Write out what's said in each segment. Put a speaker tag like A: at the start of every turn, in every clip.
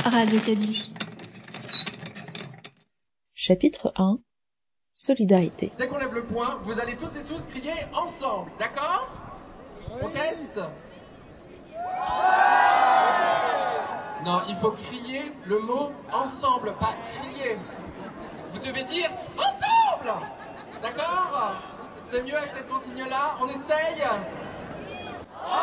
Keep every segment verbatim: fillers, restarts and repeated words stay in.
A: Radio Caddy.
B: Chapitre un. Solidarité.
C: Dès qu'on lève le poing, vous allez toutes et tous crier ensemble, d'accord ? On teste ? Non, il faut crier le mot ensemble, pas crier. Vous devez dire ensemble, d'accord ? C'est mieux avec cette consigne-là, on essaye ? Ensemble !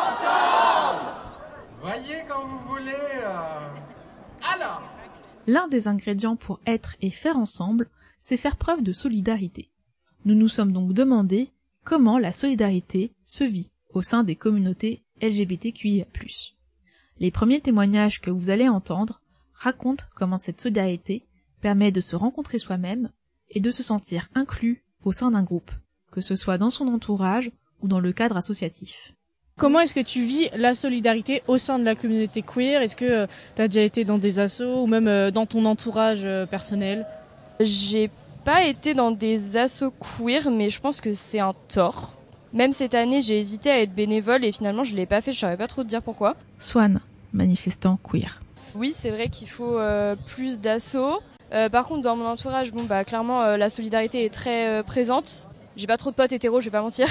C: Voyez quand vous voulez. Euh... Alors.
B: L'un des ingrédients pour être et faire ensemble, c'est faire preuve de solidarité. Nous nous sommes donc demandé comment la solidarité se vit au sein des communautés L G B T Q I A plus. Les premiers témoignages que vous allez entendre racontent comment cette solidarité permet de se rencontrer soi-même et de se sentir inclus au sein d'un groupe, que ce soit dans son entourage ou dans le cadre associatif.
D: Comment est-ce que tu vis la solidarité au sein de la communauté queer ? Est-ce que euh, tu as déjà été dans des assos ou même euh, dans ton entourage euh, personnel ?
E: J'ai pas été dans des assos queer, mais je pense que c'est un tort. Même cette année, j'ai hésité à être bénévole et finalement je l'ai pas fait, je saurais pas trop te dire pourquoi.
B: Swan, manifestant queer.
E: Oui, c'est vrai qu'il faut euh, plus d'assos. Euh, par contre, dans mon entourage, bon bah clairement euh, la solidarité est très euh, présente. J'ai pas trop de potes hétéros, je vais pas mentir.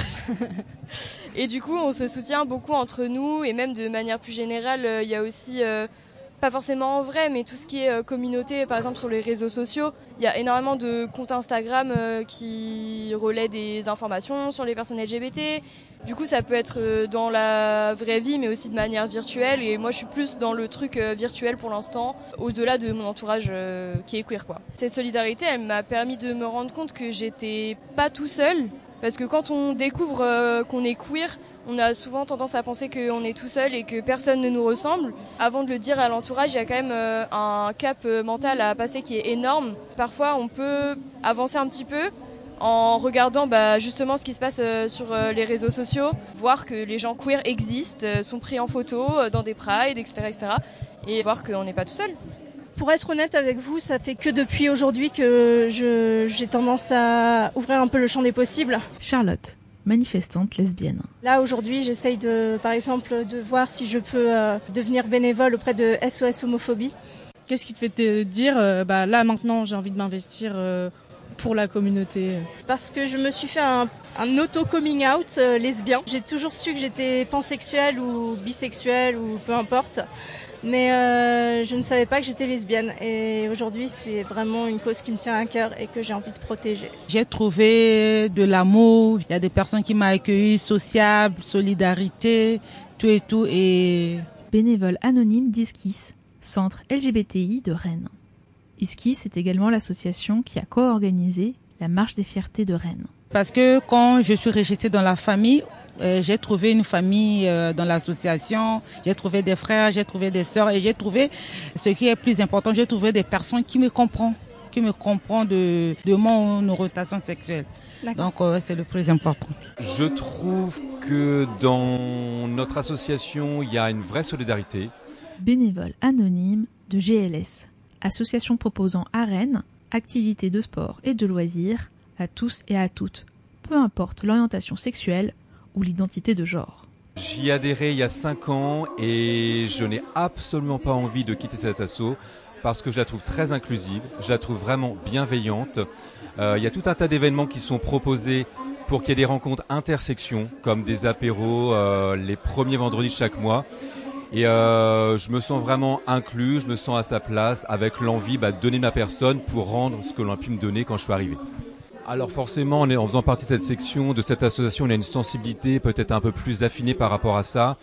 E: Et du coup, on se soutient beaucoup entre nous et même de manière plus générale, il euh, y a aussi, euh, pas forcément en vrai, mais tout ce qui est euh, communauté, par exemple sur les réseaux sociaux, il y a énormément de comptes Instagram euh, qui relaient des informations sur les personnes L G B T. Du coup, ça peut être euh, dans la vraie vie, mais aussi de manière virtuelle. Et moi, je suis plus dans le truc euh, virtuel pour l'instant, au-delà de mon entourage euh, qui est queer, quoi. Cette solidarité, elle m'a permis de me rendre compte que j'étais pas tout seul. Parce que quand on découvre euh, qu'on est queer, on a souvent tendance à penser qu'on est tout seul et que personne ne nous ressemble. Avant de le dire à l'entourage, il y a quand même euh, un cap euh, mental à passer qui est énorme. Parfois, on peut avancer un petit peu en regardant bah, justement ce qui se passe euh, sur euh, les réseaux sociaux, voir que les gens queer existent, euh, sont pris en photo euh, dans des prides, et cetera, et cetera, et voir qu'on n'est pas tout seul.
F: Pour être honnête avec vous, ça fait que depuis aujourd'hui que je, j'ai tendance à ouvrir un peu le champ des possibles.
B: Charlotte, manifestante lesbienne.
F: Là, aujourd'hui, j'essaye de, par exemple, de voir si je peux euh, devenir bénévole auprès de S O S Homophobie.
D: Qu'est-ce qui te fait te dire, euh, bah là maintenant j'ai envie de m'investir euh, pour la communauté ?
F: Parce que je me suis fait un, un auto-coming out euh, lesbien. J'ai toujours su que j'étais pansexuelle ou bisexuelle ou peu importe. Mais euh, je ne savais pas que j'étais lesbienne et aujourd'hui c'est vraiment une cause qui me tient à cœur et que j'ai envie de protéger.
G: J'ai trouvé de l'amour, il y a des personnes qui m'ont accueilli, sociable, solidarité, tout et tout. Et
B: bénévole anonyme d'Iskis, centre L G B T I de Rennes. Iskis est également l'association qui a co-organisé la marche des fiertés de Rennes.
G: Parce que quand je suis rejetée dans la famille, Euh, j'ai trouvé une famille euh, dans l'association, j'ai trouvé des frères, j'ai trouvé des sœurs et j'ai trouvé, ce qui est plus important, j'ai trouvé des personnes qui me comprennent, qui me comprennent de, de mon orientation sexuelle. D'accord. Donc euh, c'est le plus important.
H: Je trouve que dans notre association, il y a une vraie solidarité.
B: Bénévole anonyme de G L S, association proposant à Rennes activités de sport et de loisirs à tous et à toutes, peu importe l'orientation sexuelle ou l'identité de genre.
H: J'y ai adhéré il y a cinq ans et je n'ai absolument pas envie de quitter cet asso parce que je la trouve très inclusive, je la trouve vraiment bienveillante. Euh, il y a tout un tas d'événements qui sont proposés pour qu'il y ait des rencontres intersections, comme des apéros euh, les premiers vendredis de chaque mois. Et euh, je me sens vraiment inclus, je me sens à sa place, avec l'envie bah, de donner ma personne pour rendre ce que l'on a pu me donner quand je suis arrivé. Alors forcément, en faisant partie de cette section, de cette association, on a une sensibilité peut-être un peu plus affinée par rapport à ça.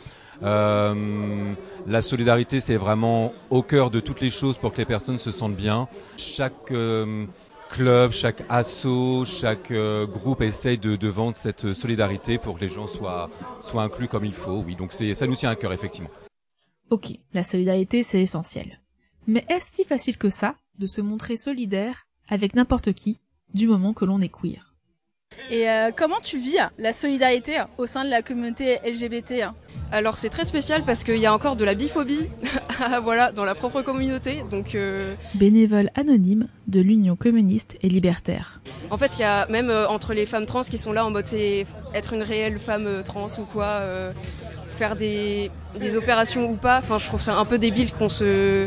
H: Euh, la solidarité, c'est vraiment au cœur de toutes les choses pour que les personnes se sentent bien. Chaque euh, club, chaque asso, chaque euh, groupe essaye de, de vendre cette solidarité pour que les gens soient, soient inclus comme il faut. Oui, donc c'est, ça nous tient à cœur, effectivement.
B: Ok, la solidarité, c'est essentiel. Mais est-ce si facile que ça de se montrer solidaire avec n'importe qui du moment que l'on est queer?
I: Et euh, comment tu vis la solidarité au sein de la communauté L G B T?
J: Alors c'est très spécial parce qu'il y a encore de la biphobie voilà, dans la propre communauté. Donc, euh...
B: bénévole anonyme de l'Union communiste et libertaire.
J: En fait, il y a même euh, entre les femmes trans qui sont là en mode c'est être une réelle femme euh, trans ou quoi, euh, faire des, des opérations ou pas. Enfin, je trouve ça un peu débile qu'on se...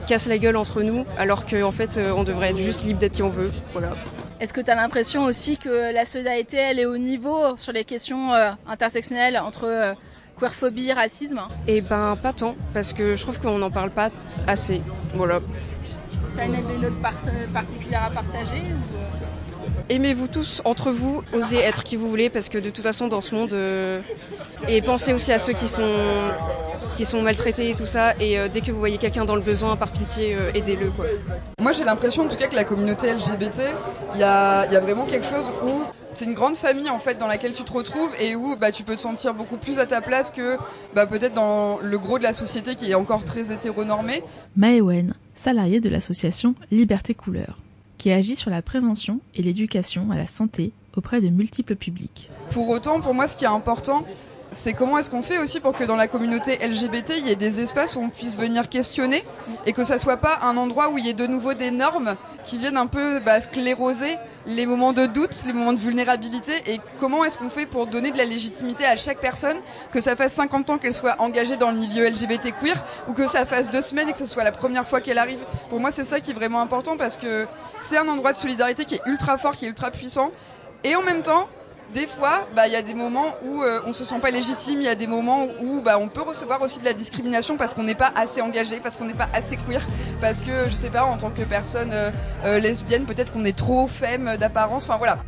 J: casse la gueule entre nous, alors qu'en fait, on devrait être juste libre d'être qui on veut. Voilà.
I: Est-ce que tu as l'impression aussi que la solidarité, elle est au niveau sur les questions euh, intersectionnelles entre euh, queerphobie, racisme?
J: Eh ben, pas tant, parce que je trouve qu'on n'en parle pas assez. Voilà.
I: T'as une anecdote par- particulière à partager ou...
J: Aimez-vous tous entre vous, osez être qui vous voulez, parce que de toute façon, dans ce monde, euh... et pensez aussi à ceux qui sont qui sont maltraités et tout ça, et euh, dès que vous voyez quelqu'un dans le besoin, par pitié, euh, aidez-le, quoi.
A: Moi, j'ai l'impression, en tout cas, que la communauté L G B T, il y a, y a vraiment quelque chose où c'est une grande famille, en fait, dans laquelle tu te retrouves et où bah, tu peux te sentir beaucoup plus à ta place que bah, peut-être dans le gros de la société qui est encore très hétéronormée.
B: Maëwen, salariée de l'association Liberté Couleur, qui agit sur la prévention et l'éducation à la santé auprès de multiples publics.
A: Pour autant, pour moi, ce qui est important, c'est comment est-ce qu'on fait aussi pour que dans la communauté L G B T, il y ait des espaces où on puisse venir questionner et que ça soit pas un endroit où il y ait de nouveau des normes qui viennent un peu bah, scléroser les moments de doute, les moments de vulnérabilité, et comment est-ce qu'on fait pour donner de la légitimité à chaque personne, que ça fasse cinquante ans qu'elle soit engagée dans le milieu L G B T queer ou que ça fasse deux semaines et que ce soit la première fois qu'elle arrive. Pour moi, c'est ça qui est vraiment important parce que c'est un endroit de solidarité qui est ultra fort, qui est ultra puissant, et en même temps, des fois, bah, il y a des moments où euh, on se sent pas légitime, il y a des moments où bah, on peut recevoir aussi de la discrimination parce qu'on n'est pas assez engagé, parce qu'on n'est pas assez queer, parce que, je sais pas, en tant que personne euh, euh, lesbienne, peut-être qu'on est trop femme d'apparence, enfin voilà.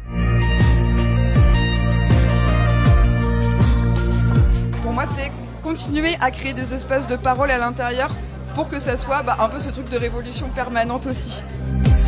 A: Pour moi, c'est continuer à créer des espaces de parole à l'intérieur pour que ça soit bah, un peu ce truc de révolution permanente aussi.